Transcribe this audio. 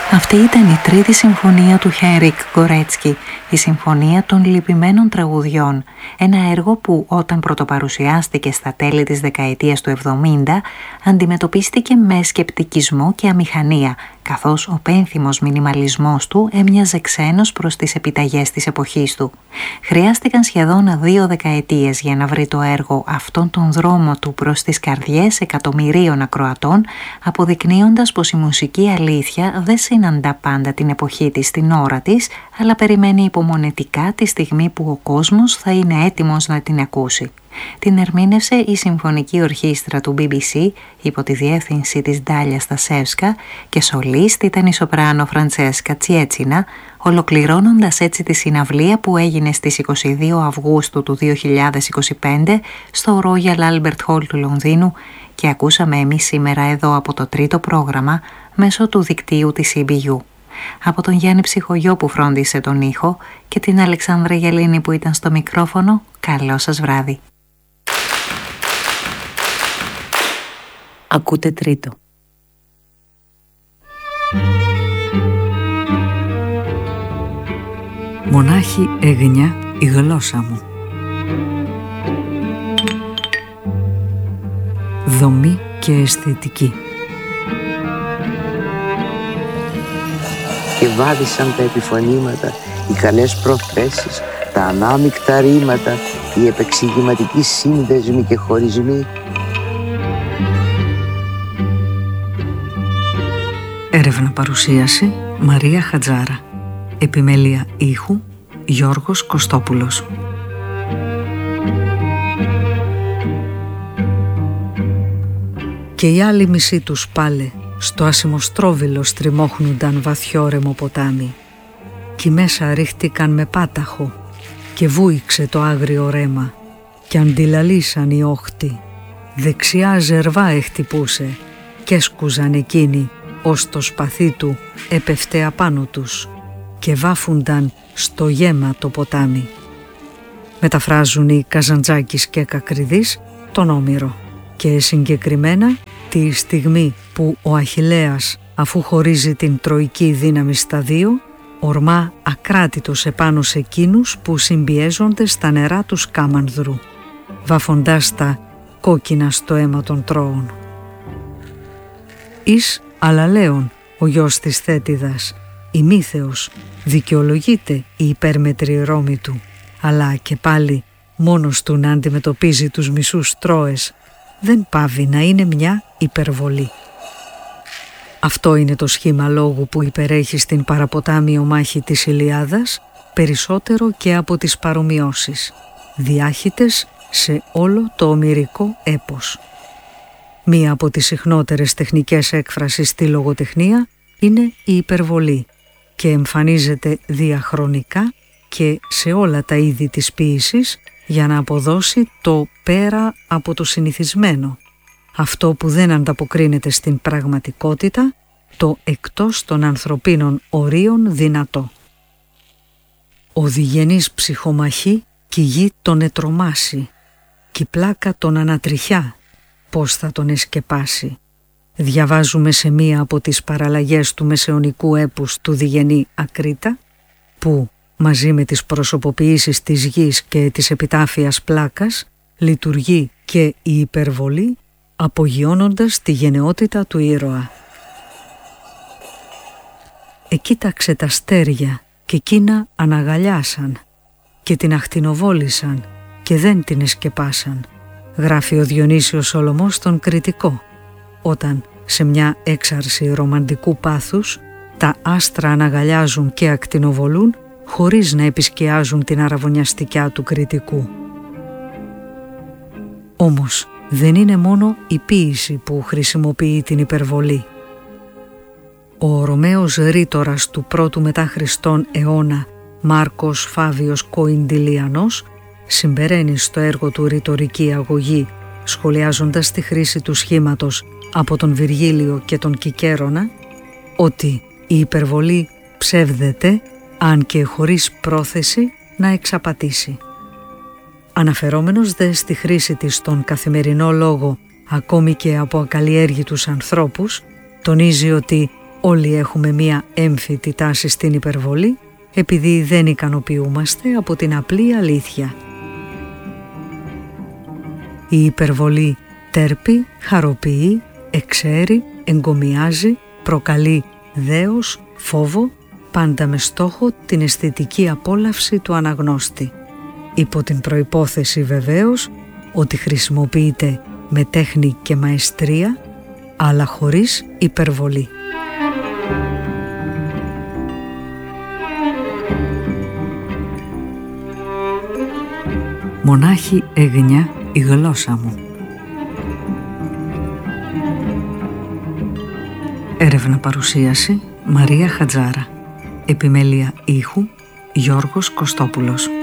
Αυτή ήταν η τρίτη συμφωνία του Χένρικ Γκορέτσκι, η Συμφωνία των Λυπημένων Τραγουδιών, ένα έργο που όταν πρωτοπαρουσιάστηκε στα τέλη της δεκαετίας του 70 αντιμετωπίστηκε με σκεπτικισμό και αμηχανία, καθώς ο πένθυμος μινιμαλισμός του έμοιαζε ξένος προς τις επιταγές της εποχής του. Χρειάστηκαν σχεδόν 2 δεκαετίες για να βρει το έργο αυτόν τον δρόμο του προς τις καρδιές εκατομμυρίων ακροατών, αποδεικνύοντας πως η μουσική αλήθεια δεν συναντά πάντα την εποχή της στην ώρα της, αλλά περιμένει υπομονετικά τη στιγμή που ο κόσμος θα είναι έτοιμος να την ακούσει. Την ερμήνευσε η Συμφωνική Ορχήστρα του BBC υπό τη διεύθυνση της Ντάλια Στασεύσκα και σολίστ ήταν η σοπράνο Φραντσέσκα Τσιέτσινα, ολοκληρώνοντας έτσι τη συναυλία που έγινε στις 22 Αυγούστου του 2025 στο Royal Albert Hall του Λονδίνου και ακούσαμε εμείς σήμερα εδώ από το τρίτο πρόγραμμα μέσω του δικτύου της CBU. Από τον Γιάννη Ψυχογιό που φρόντισε τον ήχο και την Αλεξάνδρα Γελίνη που ήταν στο μικρόφωνο, καλό σας βράδυ. Ακούτε τρίτο. Μονάχη έγνοια η γλώσσα μου. Δομή και αισθητική. Και βάδισαν τα επιφωνήματα, οι καλές προθέσεις, τα ανάμεικτα ρήματα, οι επεξηγηματικοί σύνδεσμοι και χωρισμοί. Έρευνα παρουσίαση Μαρία Χατζάρα. Επιμέλεια ήχου Γιώργος Κωστόπουλος. Και οι άλλοι μισοί τους πάλε στο ασημοστρόβιλο στριμώχνουνταν βαθιόρεμο ποτάμι. Κι μέσα ρίχτηκαν με πάταχο και βούηξε το άγριο ρέμα κι αντιλαλήσαν οι όχτοι. Δεξιά ζερβά εχτυπούσε κι έσκουζαν εκείνοι ως το σπαθί του έπεφτε απάνω τους και βάφουνταν στο γέμα το ποτάμι. Μεταφράζουν οι Καζαντζάκης και Κακριδής τον Όμηρο και συγκεκριμένα τη στιγμή που ο Αχιλλέας, αφού χωρίζει την τροϊκή δύναμη στα δύο, ορμά ακράτητος επάνω σε εκείνους που συμπιέζονται στα νερά του Σκάμανδρου, βαφοντάς τα κόκκινα στο αίμα των Τρώων. Εις Αλαλέον, ο γιος της Θέτιδας, ημίθεος, δικαιολογείται η υπέρμετρη ρόμη του, αλλά και πάλι μόνος του να αντιμετωπίζει τους μισούς Τρώες δεν πάβει να είναι μια υπερβολή. Αυτό είναι το σχήμα λόγου που υπερέχει στην παραποτάμιο μάχη της Ηλιάδας περισσότερο και από τις παρομοιώσεις, διάχυτες σε όλο το ομηρικό έπος. Μία από τις συχνότερες τεχνικές έκφρασης στη λογοτεχνία είναι η υπερβολή και εμφανίζεται διαχρονικά και σε όλα τα είδη της ποίησης για να αποδώσει το πέρα από το συνηθισμένο, αυτό που δεν ανταποκρίνεται στην πραγματικότητα, το εκτός των ανθρωπίνων ορίων δυνατό. Ο διγενής ψυχομαχή κι η γη τον ετρομάσει, κι η πλάκα τον ανατριχιά, πώς θα τον εσκεπάσει. Διαβάζουμε σε μία από τις παραλλαγές του μεσαιωνικού έπους του διγενή Ακρίτα, που μαζί με τις προσωποποιήσεις της γης και της επιτάφιας πλάκας λειτουργεί και η υπερβολή, απογειώνοντας τη γενναιότητα του ήρωα. Εκοίταξε τα αστέρια και εκείνα αναγαλιάσαν και την αχτινοβόλησαν και δεν την εσκεπάσαν, γράφει ο Διονύσιος Σολωμός στον Κριτικό, όταν σε μια έξαρση ρομαντικού πάθους τα άστρα αναγαλιάζουν και ακτινοβολούν χωρίς να επισκιάζουν την αραβωνιαστικιά του Κριτικού. Όμως δεν είναι μόνο η ποίηση που χρησιμοποιεί την υπερβολή. Ο Ρωμαίος ρήτορας του πρώτου μετά Χριστόν αιώνα, Μάρκος Φάβιος Κοϊντιλιανός, συμπεραίνει στο έργο του ρητορική αγωγή, σχολιάζοντας τη χρήση του σχήματος από τον Βυργίλιο και τον Κικέρονα, ότι η υπερβολή ψεύδεται αν και χωρίς πρόθεση να εξαπατήσει. Αναφερόμενος δε στη χρήση της στον καθημερινό λόγο ακόμη και από ακαλλιέργητους ανθρώπους, τονίζει ότι Όλοι έχουμε μία έμφυτη τάση στην υπερβολή, επειδή δεν ικανοποιούμαστε από την απλή αλήθεια. Η υπερβολή τέρπει, χαροποιεί, εξαίρει, εγκομιάζει, προκαλεί δέος, φόβο, πάντα με στόχο την αισθητική απόλαυση του αναγνώστη. Υπό την προϋπόθεση βεβαίως ότι χρησιμοποιείται με τέχνη και μαεστρία, αλλά χωρίς υπερβολή. Μονάχη έγνοια η γλώσσα μου. Έρευνα παρουσίαση Μαρία Χατζάρα. Επιμέλεια ήχου Γιώργος Κωστόπουλος.